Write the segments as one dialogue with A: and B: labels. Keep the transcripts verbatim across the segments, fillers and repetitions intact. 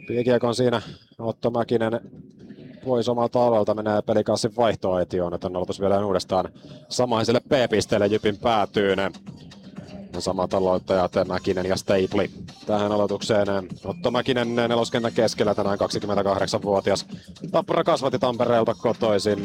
A: Kiekon siinä Otto Mäkinen pois omalta alueelta, menee pelikassin vaihtoaitioon, että aloitus vielä uudestaan samaiselle P-pisteelle Jypin päätyyn. Samat aloittajat Mäkinen ja Stapli tähän aloitukseen. Otto Mäkinen neloskentän keskellä, tänään kaksikymmentäkahdeksanvuotias Tappara kasvatti Tampereelta kotoisin.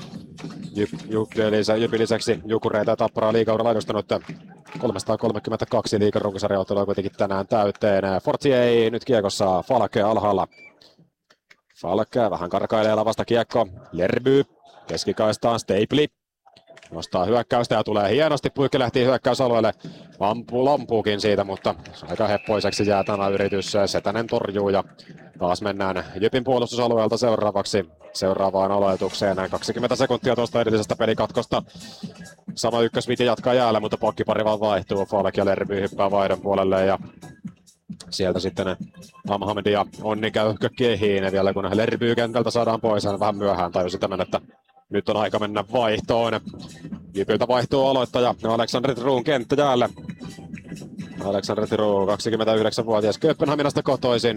A: Jypin lisäksi Jukureita ja Tapparaa liigaudella edustanut kolmesataakolmekymmentäkaksi liigan runkosarjaottelua kuitenkin tänään täyteen. Fortier nyt kiekossa, Falke alhaalla. Falke vähän karkailee lavasta kiekko. Lerby keskikaistaan, Stapli nostaa hyökkäystä ja tulee hienosti, Puikki lähti hyökkäysalueelle. Ampuu lampuukin siitä, mutta aika heppoiseksi jää tämä yritys. Setänen torjuu ja taas mennään Jypin puolustusalueelta seuraavaksi seuraavaan aloitukseen. kaksikymmentä sekuntia tuosta edellisestä pelikatkosta. Sama ykkösviti jatkaa jäällä, mutta pokkipari vaan vaihtuu. Falk ja Lerby hyppää vaihdon puolelle ja sieltä sitten Amhamid ja Onni käy kehiin. Vielä kun Lerby kentältä saadaan pois, hän vähän myöhään tajusi tämän, että nyt on aika mennä vaihtoon. Jypiltä vaihtuu aloittaja Aleksandr Truun kenttä jäälle. Aleksandr Truu, kaksikymmentäyhdeksänvuotias Kööpenhaminasta kotoisin.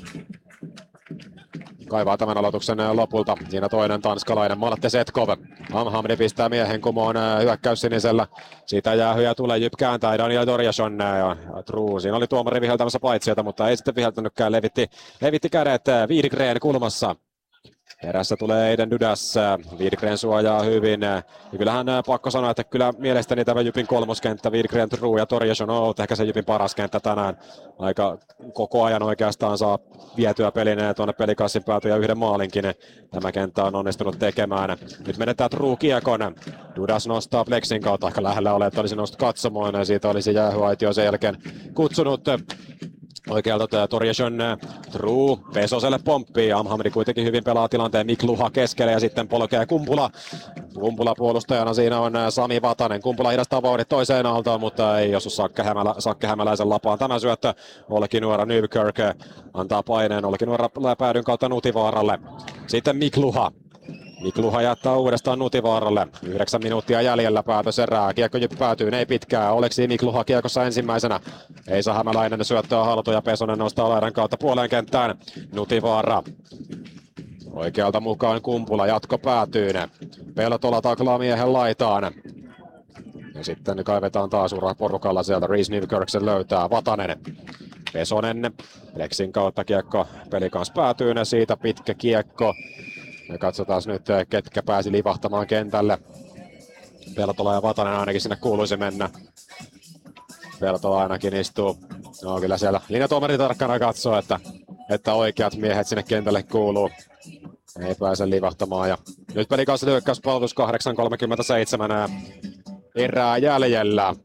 A: Kaivaa tämän aloituksen lopulta. Siinä toinen tanskalainen Malte Setkov. Amhamdi pistää miehen kumoon hyökkäys sinisellä. Siitä jäähyjä tulee, Jyp kääntää Daniel Dorjason ja Truu. Siinä oli tuomari viheltämässä paitsiota, mutta ei sitten viheltänytkään. Levitti, levitti kädet Widgren kulmassa. Perässä tulee Eiden Dudas, Widgren suojaa hyvin. Ja kyllähän pakko sanoa, että kyllä mielestäni tämä Jypin kolmoskenttä, Widgren, True ja Torjason on ollut ehkä se Jypin paras kenttä tänään. Aika koko ajan oikeastaan saa vietyä pelin tuonne pelikassin päätyä ja yhden maalinkin. Tämä kenttä on onnistunut tekemään. Nyt menetään True kiekon. Dudas nostaa Plexin kautta, aika lähellä ole, että olisi noussut katsomoon ja siitä olisi jäähyaitio sen jälkeen kutsunut. Oikealta Torjason, True, Pesoselle pomppii, Amhamdi kuitenkin hyvin pelaa tilanteen, Mikluha keskelle ja sitten polkee Kumpula. Kumpula puolustajana siinä on Sami Vatanen, Kumpula hidastaa vauhdit toiseen aaltoon, mutta ei osu Sakke, Hämälä, Sakke Hämäläisen lapaan. Tämä syöttö Olkinuora Nykirk antaa paineen Olkinuora päädyn kautta Nutivaaralle. Sitten Mikluha. Mikluha jättää uudestaan Nutivaaralle. Yhdeksän minuuttia jäljellä päätös erää. Kiekko Jyppi päätyy, ei pitkää. Oleksi Mikluha kiekossa ensimmäisenä. Ei saa Hämäläinen syöttöä haltu ja Pesonen nostaa laidan kautta puoleen kenttään. Nutivaara. Oikealta mukaan Kumpula, jatko päätyy. Peltola taklaa miehen laitaan. Ja sitten kaivetaan taas uraa porukalla sieltä. Reese Nykirk sen löytää. Vatanen. Pesonen. Lexin kautta kiekko peli kanssa päätyy. Siitä pitkä kiekko. Ja katsotaan nyt, ketkä pääsi livahtamaan kentälle. Peltola ja Vatanen ainakin sinne kuuluisi mennä. Peltola ainakin istuu. No kyllä siellä linjatuomari tarkkana katsoo, että, että oikeat miehet sinne kentälle kuuluu. Ei pääse livahtamaan. Ja nyt pelikaassa hyökkäyspalvelus kahdeksan kolmekymmentäseitsemän erää jäljellä.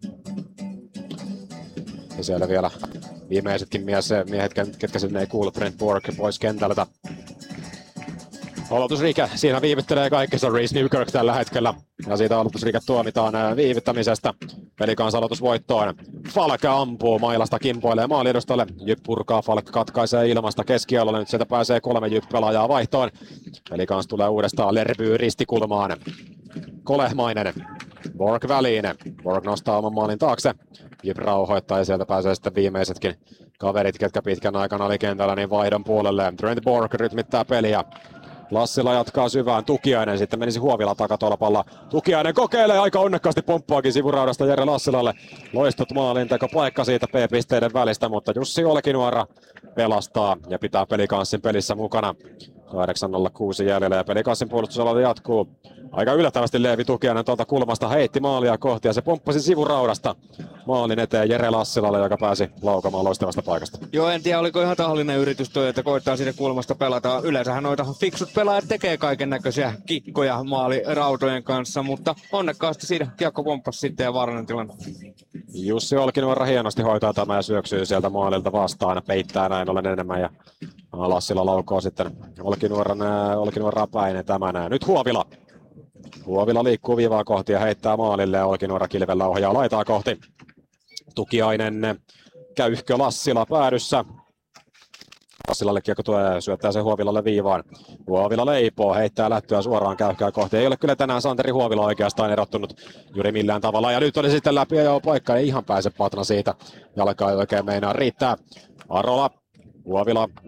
A: Ja siellä vielä viimeisetkin miehet, ketkä sinne ei kuulu. Brent Borg pois kentältä. Aloitusriike siinä viivyttelee kaikessa Reese Nykirk tällä hetkellä. Ja siitä aloitusriike tuomitaan viivyttämisestä. Pelikans aloitusvoittoon. Falk ampuu mailasta, kimpoilee maaliedustalle. Jyp purkaa, Falk katkaisee ilmasta keskialueelle. Nyt sieltä pääsee kolme Jyp-pelaajaa vaihtoon. Pelikans tulee uudestaan Lerby ristikulmaan. Kolehmainen. Borg väliin. Borg nostaa oman maalin taakse. Jyp rauhoittaa ja sieltä pääsee sitten viimeisetkin kaverit, ketkä pitkän aikana oli kentällä, niin vaihdon puolelle. Trent Borg rytmittää peliä. Lassila jatkaa syvään, Tukiainen sitten menisi Huovila takatolpalla. Tukiainen kokeilee, aika onnekkaasti pomppaakin sivuraudasta Jere Lassilalle. Loistot maalinteko paikka siitä P-pisteiden välistä, mutta Jussi Olkinuora pelastaa ja pitää pelikanssin pelissä mukana. kahdeksan nolla kuusi jäljellä ja pelikanssin puolustusalalla jatkuu. Aika yllättävästi Leevi Tukiainen tuolta kulmasta heitti maalia kohti ja se pomppasi sivuraudasta maalin eteen Jere Lassilalle, joka pääsi laukamaan loistavasta paikasta.
B: Joo, en tiedä oliko ihan tahallinen yritys toi, että koittaa sinne kulmasta pelata. Yleensähän noita fiksut pelaajat tekee kaiken näköisiä kikkoja maalirautojen kanssa, mutta onnekkaasti siinä kiekko pomppasi sitten ja vaarallinen tilanne.
A: Jussi Olkinuora hienosti hoitaa tämä ja syöksyy sieltä maalilta vastaan, peittää näin ollen enemmän ja Lassila laukoo sitten Olkinuoran, Olkinuoraa päin tämän. Nyt Huovila. Huovila liikkuu viivaa kohti ja heittää maalille ja Olkinuora kilvellä ohjaa laitaa kohti. Tukiainen, Käyhkö, Lassila päädyssä. Lassilalle kiekko tulee, syöttää se Huovilalle viivaan. Huovila leipoo, heittää lähtöä suoraan Käyhköä kohti. Ei ole kyllä tänään Santeri Huovila oikeastaan erottunut juuri millään tavalla. Ja nyt oli sitten läpi ja paikka, ei ihan pääse patna siitä. Jalka ei oikein meinaa riittää. Arola, Huovila